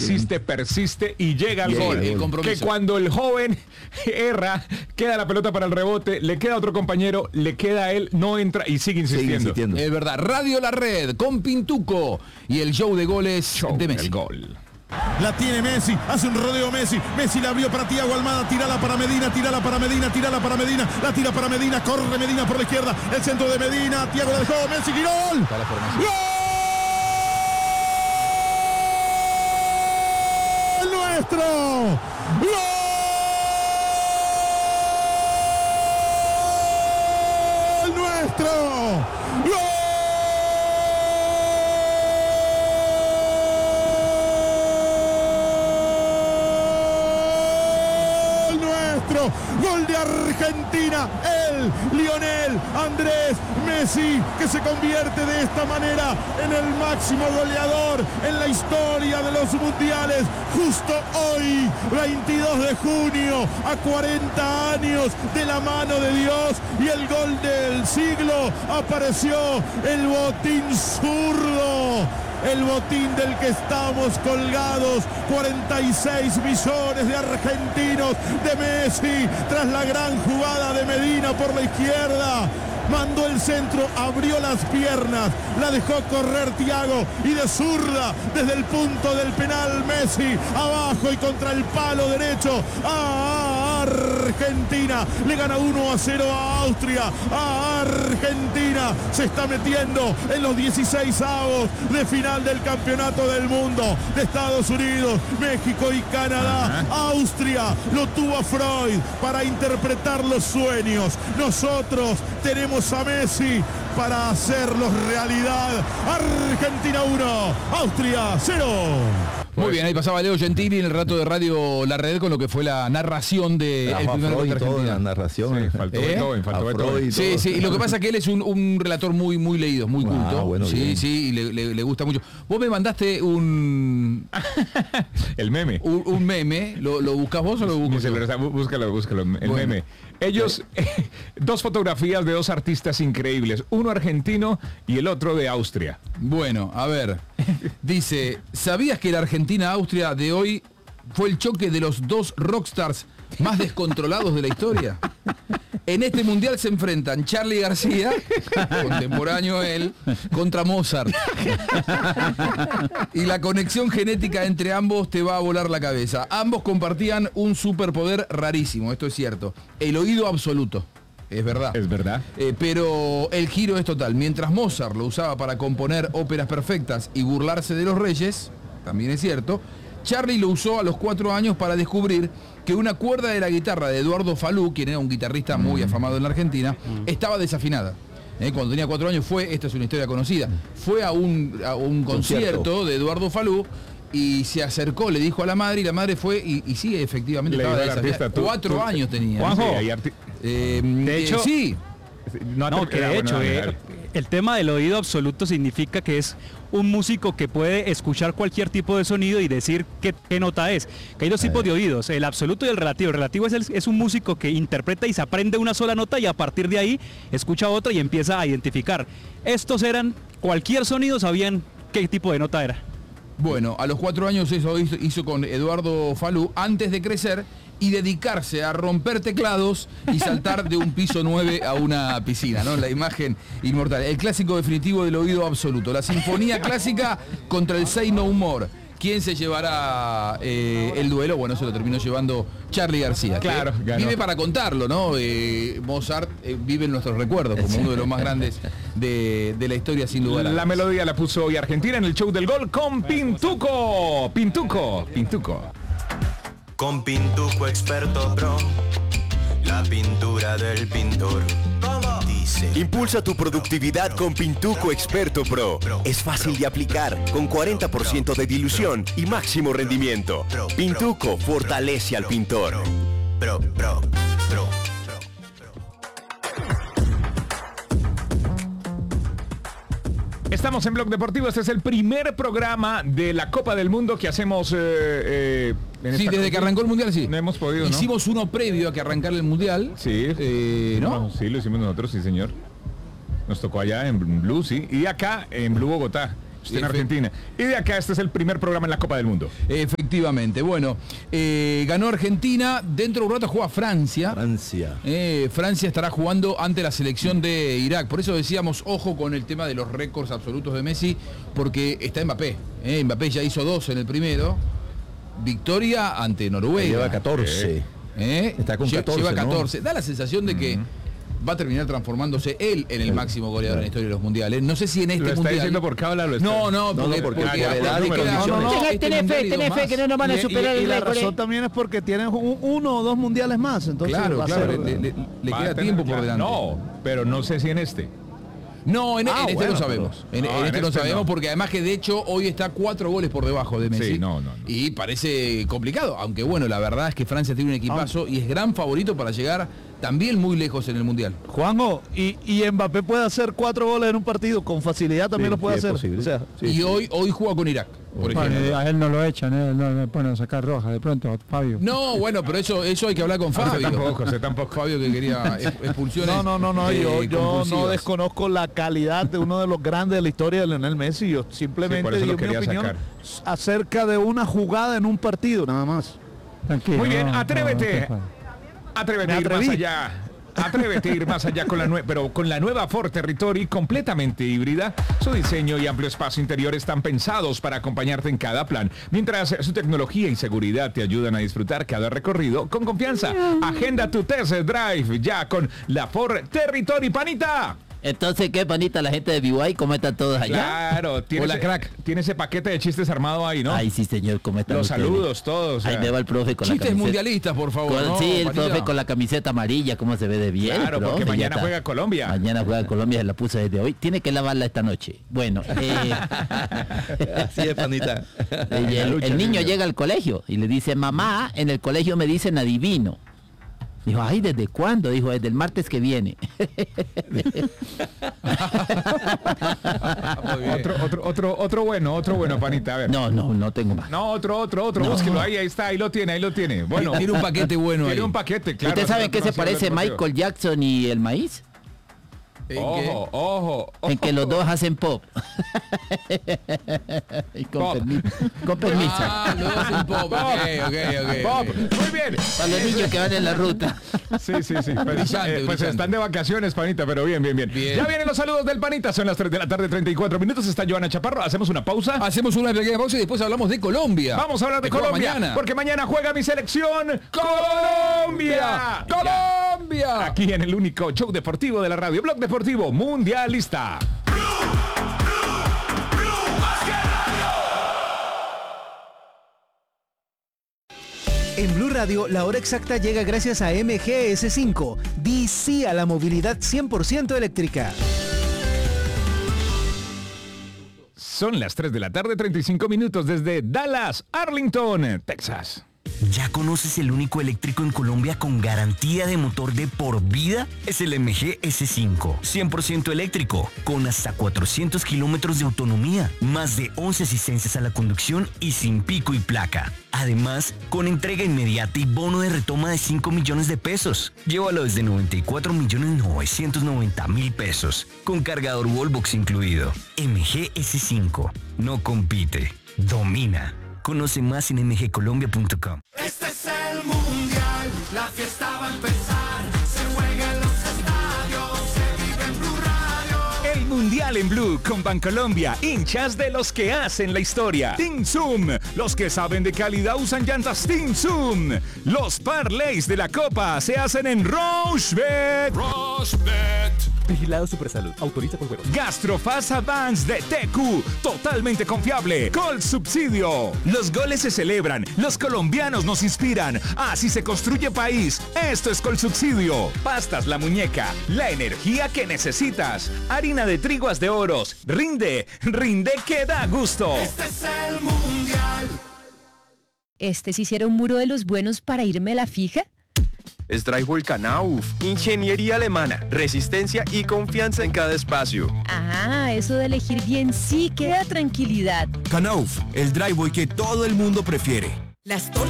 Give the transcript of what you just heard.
persiste y llega al gol. Que cuando el joven erra, queda la pelota para el rebote, le queda a otro compañero, le queda a él, no entra y sigue insistiendo. Es verdad. Radio La Red con Pintuco y el show de goles de Messi. Gol. La tiene Messi, hace un rodeo Messi la abrió para Thiago Almada, tírala para Medina, la tira para Medina, corre Medina por la izquierda, el centro de Medina, Thiago la dejó, Messi, ¡gol! ¡Gol! ¡Nuestro! ¡Gol! ¡Nuestro! ¡Gol! Gol de Argentina, el Lionel Andrés Messi, que se convierte de esta manera en el máximo goleador en la historia de los mundiales, justo hoy, 22 de junio, a 40 años de la mano de Dios, y el gol del siglo. Apareció el botín zurdo, el botín del que estamos colgados, 46 millones de argentinos, de Messi, tras la gran jugada de Medina por la izquierda. Mandó el centro, abrió las piernas, la dejó correr Thiago y de zurda, desde el punto del penal, Messi, abajo y contra el palo derecho. Argentina le gana 1-0 a Austria. Argentina se está metiendo en los 16avos de final del Campeonato del Mundo de Estados Unidos, México y Canadá. Austria lo tuvo a Freud para interpretar los sueños. Nosotros tenemos a Messi para hacerlos realidad. Argentina 1, Austria 0. Muy bien, ahí pasaba Leo Gentili en el rato de Radio La Red con lo que fue la narración de el primer gol de Argentina. La narración. Sí, faltó Beethoven. Sí, y lo que pasa es que él es un relator muy leído, muy culto. Bueno, sí, bien. sí, y le gusta mucho. Vos me mandaste un... El meme. Un meme, ¿lo buscas vos o lo busco yo? Búscalo, el meme. Ellos, dos fotografías de dos artistas increíbles, uno argentino y el otro de Austria. Bueno, a ver, dice, ¿sabías que la Argentina-Austria de hoy fue el choque de los dos rockstars más descontrolados de la historia? En este mundial se enfrentan Charly García, contemporáneo él, contra Mozart. Y la conexión genética entre ambos te va a volar la cabeza. Ambos compartían un superpoder rarísimo, esto es cierto, el oído absoluto. Es verdad. Es verdad. Pero el giro es total. Mientras Mozart lo usaba para componer óperas perfectas y burlarse de los reyes, también es cierto, Charly lo usó a los 4 años para descubrir que una cuerda de la guitarra de Eduardo Falú, quien era un guitarrista muy afamado en la Argentina, estaba desafinada. Cuando tenía 4 años esta es una historia conocida, fue a un concierto de Eduardo Falú y se acercó, le dijo a la madre, y la madre fue y sí, efectivamente estaba desafinada. 4 años tenía. Juanjo, de hecho, sí. El tema del oído absoluto significa que es un músico que puede escuchar cualquier tipo de sonido y decir qué nota es. Que hay dos tipos de oídos, el absoluto y el relativo. El relativo es un músico que interpreta y se aprende una sola nota y a partir de ahí escucha otra y empieza a identificar. Estos eran, cualquier sonido sabían qué tipo de nota era. Bueno, a los 4 años eso hizo con Eduardo Falú antes de crecer y dedicarse a romper teclados y saltar de un piso 9 a una piscina, ¿no? La imagen inmortal. El clásico definitivo del oído absoluto. La sinfonía clásica contra el Say No More. ¿Quién se llevará el duelo? Bueno, eso lo terminó llevando Charly García. Claro, vive para contarlo, ¿no? Mozart vive en nuestros recuerdos como uno de los más grandes de la historia, sin lugar a dudas. La melodía la puso hoy Argentina en el show del gol con Pintuco. Pintuco. Con Pintuco Experto Pro, la pintura del pintor. Dice. Impulsa tu productividad con Pintuco Experto Pro. Es fácil de aplicar, con 40% de dilución y máximo rendimiento. Pintuco fortalece al pintor. Pro. Estamos en Blog Deportivo, este es el primer programa de la Copa del Mundo que hacemos sí, desde que arrancó el Mundial, sí. No hemos podido, Hicimos uno previo a que arrancara el Mundial. Sí. ¿No? Sí, lo hicimos nosotros, sí, señor. Nos tocó allá en Blue, sí. Y acá en Blue Bogotá. Está en Argentina. Y de acá este es el primer programa en la Copa del Mundo. Efectivamente. Bueno, ganó Argentina. Dentro de un rato juega Francia. Francia estará jugando ante la selección de Irak. Por eso decíamos, ojo con el tema de los récords absolutos de Messi, porque está Mbappé. Mbappé ya hizo 2 en el primero. Victoria ante Noruega. Lleva 14. Está con 14. Lleva 14. ¿No? Da la sensación de que va a terminar transformándose él en el máximo goleador en la historia de los mundiales. No sé si en este mundial. ¿Lo está diciendo por cábala? No, porque tenés fe que no nos van a superar el récord. Y la razón también es porque tienen 1 o 2 mundiales más. Entonces claro, le queda tiempo por delante. No, pero no sé si en este. No, en este no sabemos. En este no sabemos porque además que de hecho hoy está 4 goles por debajo de Messi. Sí, no. Y parece complicado, aunque bueno, la verdad es que Francia tiene un equipazo y es gran favorito para llegar también muy lejos en el Mundial. Juanjo, y Mbappé puede hacer 4 goles en un partido, con facilidad también lo puede hacer. O sea, hoy juega con Irak, por ejemplo. A él no lo echan, no le ponen a sacar roja de pronto, Fabio. No, bueno, pero eso hay que hablar con Fabio. José tampoco. Fabio que quería expulsiones. No, yo no desconozco la calidad de uno de los grandes de la historia de Lionel Messi. Yo simplemente digo mi opinión acerca de una jugada en un partido, nada más. Tranquilo. Muy bien, atrévete. Atrévete a ir más allá. Atrévete a ir más allá con la nueva Ford Territory completamente híbrida. Su diseño y amplio espacio interior están pensados para acompañarte en cada plan, mientras su tecnología y seguridad te ayudan a disfrutar cada recorrido con confianza. Agenda tu test drive ya con la Ford Territory, panita. Entonces, ¿qué, panita? La gente de BY, ¿cómo están todos allá? Claro, tiene ese paquete de chistes armado ahí, ¿no? Ay, sí, señor, ¿cómo están Los ustedes? saludos, todos. Ahí me va el profe con chistes la camiseta. mundialistas, por favor. Sí, el profe con la camiseta amarilla, ¿cómo se ve de bien? Claro, porque mañana juega Colombia. Mañana juega Colombia, se la puse desde hoy. Tiene que lavarla esta noche. Bueno, así es, panita. el niño llega al colegio y le dice, mamá, en el colegio me dicen adivino. Dijo, ay, ¿desde cuándo? Dijo, desde el martes que viene. Otro bueno, panita, a ver. No tengo más. No, otro, búsquelo, ahí está, ahí lo tiene. Bueno, tiene un paquete bueno ahí. Tiene un paquete, claro. ¿Ustedes saben qué se parece Michael Jackson y el maíz? Ojo. En que los dos hacen pop. Y con permiso. Los dos hacen pop. Ok. Pop. Muy bien. Para los niños que van en la ruta. Sí. Pues están de vacaciones, panita, pero bien. Ya vienen los saludos del panita. Son las 3 de la tarde, 34 minutos. Está Joana Chaparro. Hacemos una pausa. Hacemos una pequeña pausa y después hablamos de Colombia. Vamos a hablar de Colombia. Porque mañana juega mi selección Colombia. Aquí en el único show deportivo de la radio, Blog Deportivo Mundialista. En Blue Radio, la hora exacta llega gracias a MGS5. Di sí a la movilidad 100% eléctrica. Son las 3 de la tarde, 35 minutos desde Dallas, Arlington, Texas. ¿Ya conoces el único eléctrico en Colombia con garantía de motor de por vida? Es el MG S5, 100% eléctrico, con hasta 400 kilómetros de autonomía, más de 11 asistencias a la conducción y sin pico y placa. Además, con entrega inmediata y bono de retoma de 5 millones de pesos. Llévalo desde 94.990.000 pesos, con cargador Wallbox incluido. MG S5, no compite, domina. Conoce más en mgcolombia.com. Este es el mundial, la fiesta va a empezar. Se juega en los estadios, se vive en Blue Radio. El mundial en Blue con Bancolombia, hinchas de los que hacen la historia. Team Zoom, los que saben de calidad usan llantas Team Zoom. Los parlays de la Copa se hacen en Rochebet. Vigilado Supersalud. Autoriza con juegos. Gastrofast Advance de TQ. Totalmente confiable. Col Subsidio. Los goles se celebran. Los colombianos nos inspiran. Así se construye país. Esto es Col Subsidio. Pastas La Muñeca. La energía que necesitas. Harina de triguas de oros. Rinde que da gusto. Este es el mundial. ¿Sí hiciera un muro de los buenos para irme a la fija? Es Drywall Knauf, ingeniería alemana, resistencia y confianza en cada espacio. Ah, eso de elegir bien sí que da tranquilidad. Knauf, el drywall que todo el mundo prefiere.